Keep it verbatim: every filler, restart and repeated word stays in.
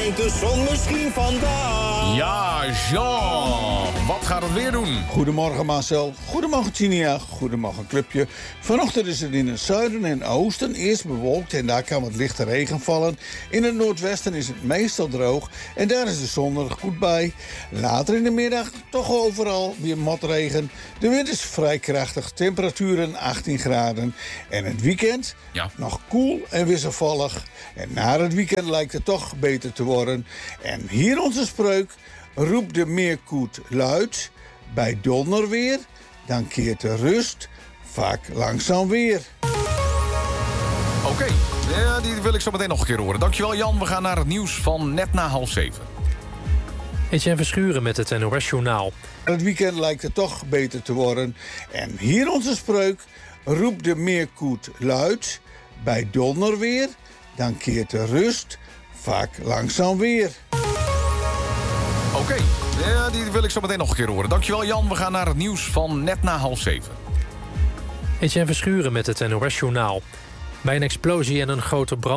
schijnt de zon misschien vandaag. Ja, Jean. Wat gaat het weer doen? Goedemorgen Marcel, goedemorgen Tinia, goedemorgen clubje. Vanochtend is het in het zuiden en oosten eerst bewolkt en daar kan wat lichte regen vallen. In het noordwesten is het meestal droog en daar is de zon er goed bij. Later in de middag toch overal weer motregen. De wind is vrij krachtig, temperaturen achttien graden. En het weekend Ja. nog koel en wisselvallig. En na het weekend lijkt het toch beter te worden. En hier onze spreuk: roep de meerkoet luid. Bij donderweer, dan keert de rust vaak langzaam weer. Oké, okay. Ja, die wil ik zo meteen nog een keer horen. Dankjewel Jan, we gaan naar het nieuws van net na half zeven. Etienne Verschuren met het N O S-journaal. Het weekend lijkt het toch beter te worden. En hier onze spreuk: roep de meerkoet luid. Bij donderweer, dan keert de rust vaak langzaam weer. Oké, okay. Ja, die wil ik zo meteen nog een keer horen. Dankjewel Jan, we gaan naar het nieuws van net na half zeven. Etienne Verschuren met het N O S-journaal. Bij een explosie en een grote brand